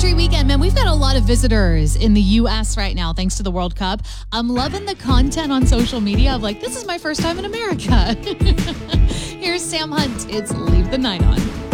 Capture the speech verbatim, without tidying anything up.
country weekend, man. We've got a lot of visitors in the U S right now, thanks to the World Cup. I'm loving the content on social media of like, this is my first time in America. Here's Sam Hunt. It's Leave the Night On.